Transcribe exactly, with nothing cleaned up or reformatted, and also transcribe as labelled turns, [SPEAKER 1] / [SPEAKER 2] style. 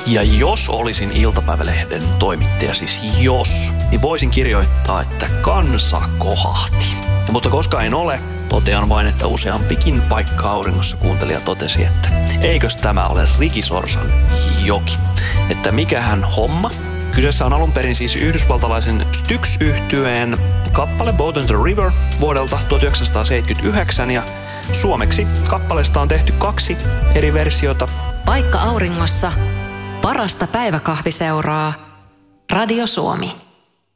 [SPEAKER 1] Ja jos olisin iltapäivälehden toimittaja, siis jos, niin voisin kirjoittaa, että kansa kohahti. Ja mutta koska en ole, totean vain, että useampikin paikka auringossa kuuntelija totesi, että eikös tämä ole Ricky Sorsan joki. Että mikähän homma. Kyseessä on alun perin siis yhdysvaltalaisen Styx-yhtyeen kappale Boat on the River vuodelta tuhatyhdeksänsataaseitsemänkymmentäyhdeksän ja suomeksi kappaleesta on tehty kaksi eri versiota.
[SPEAKER 2] Paikka auringossa, parasta päiväkahviseuraa, Radio Suomi.